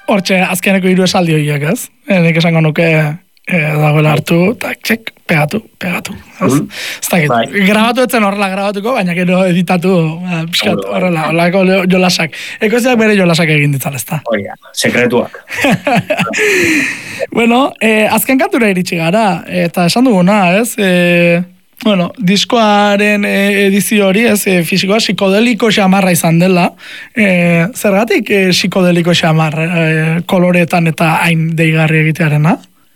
Hortxe, azkeneko 3 esaldi horiek, ez? Nik esango nuke dagoela hartu, eta txek, pegatu. Ez dakit, grabatu etzen horrela grabatuko, baina gero editatu, piskat, horrela, horrelako jolasak. Ekoziak bere jolasak egin ditzal, ez da? Oia, sekretuak. Bueno, azken kantura iritsi gara, eta esan duguna, ez? Bueno, diskoaren edizio hori, ez, fisikoa, psikodeliko xamarra izan dela. Zergatik psikodeliko xamar koloretan eta hain deigarri egitearena?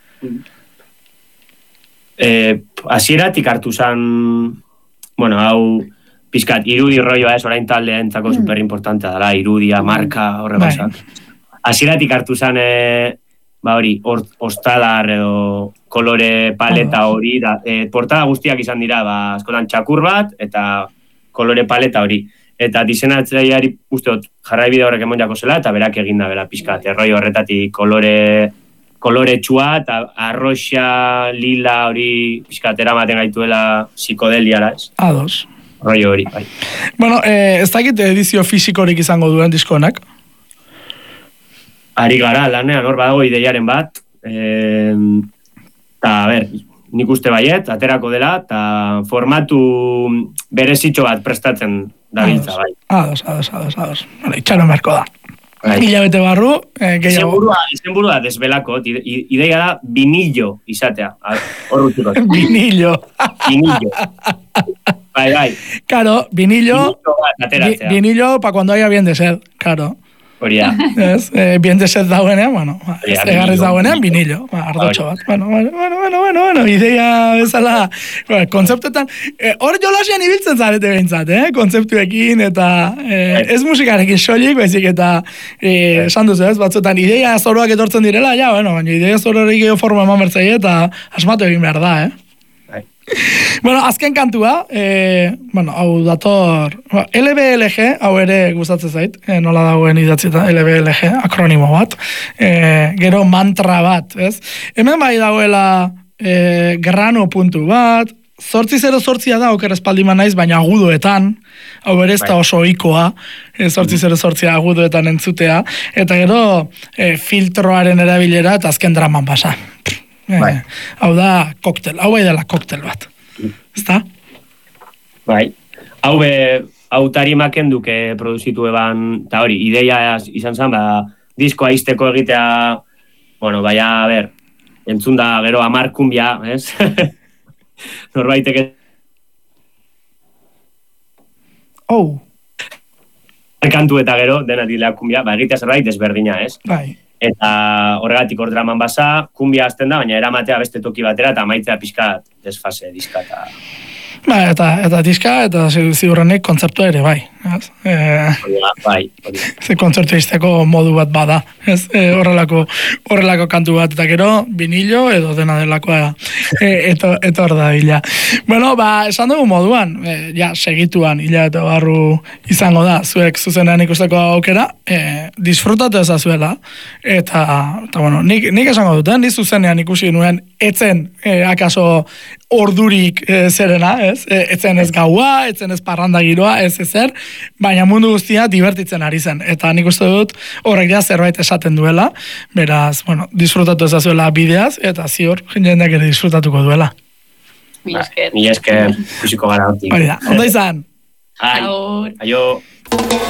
Hasieratik hartu zan, bueno, hau, pizkat, irudi rolloa ez, orain taldea entzako superimportantea dela, irudia, marka, horre basak. Hasieratik hartu zan, hori, ostalar edo kolore paleta hori, portada guztiak izan dira, askotan txakur bat, eta kolore paleta hori. Eta diseinatzaileari usteot jarraibide horrek emonjako zela, eta berak eginda bera pizkat, erroi horretatik kolore txua, eta arroxa, lila hori pizkat eramaten gaituela psikodeliara, ez? Ados. Roi hori, bai. Bueno, ez dakit edizio fisikorik izango duen diskonak? Ari gara, lanean hor badago ideiaren bat, eta, nik uste baiet, aterako dela, eta formatu berezitxo bat prestatzen dabiltza, bai. Ados. Itxaron beharko da. Hilabete barru, gehiago. Izenburua desbelako, ideia da vinilo izatea. Hor rutziko. Vinilo. Bai. Claro, vinilo para cuando haya bien de ser, claro. Horia. Bien de set dauenean, bueno, egarriz dauenean, vinilo, ardotxo bat. Bueno, ideia bezala, kontzeptuetan, hor jolasian ibiltzen zarete behintzat, kontzeptuekin, eta ez musikarekin soilik, baizik, eta esan duzu ez, batzuetan, ideia zoroak etortzen direla, ja, bueno, baina ideia zororik gehiago forma eman bertzaile, eta asmatu egin behar da, Bueno, azken kantua, hau dator, LBLG, hau ere gustatzen zait, nola dagoen idatzita, LBLG, akronimo bat, gero mantra bat, ez? Hemen bai dagoela grano puntu bat, 808 da, oker espaldiman naiz, baina agudoetan, hau ere ez da oso ohikoa, 808 agudoetan entzutea, eta gero filtroaren erabilera eta azken draman basa. Hau da koktel, hau bai dela koktel bat. Ezta? Bai. Hau tarimaken duke produzitu eban, eta hori, ideia izan zen, diskoa izteko egitea, bueno, baina, entzun da gero 10 kumbia, ez? Norbaitek kantu eta gero, dena dilea kumbia, egitea zerbait desberdina, ez? Bai. Eta horregatik hor draman basa, kumbia azten da, baina eramatea beste toki batera, eta maitzea pixkat desfase diska eta... Eta diska, eta ziurrenek kontzertua ere, bai. Bai. Ze kontzertu izteko modu bat bada, horrelako kantu bat, eta gero, vinilo edo dena delakoa etor da bila. Bueno, esan dugu moduan, segituan, hilabete barru izango da, zuek zuzenean ikusteko aukera, disfrutatu ezazuela, eta bueno, nik esango duten, nik zuzenean ikusi nuen, etzen, akaso, ordurik zerena, ez? Etzen ez gaua, etzen ez parranda giroa, ez ezer, baina mundu guztia divertitzen ari zen. Eta nik uste dut horrek ja zerbait esaten duela, beraz, bueno, disfrutatu ezazuela bideaz, eta zior, jendeak ere disfrutatuko duela. Mi esker, fiziko gara hotik. Ondo izan. Aio.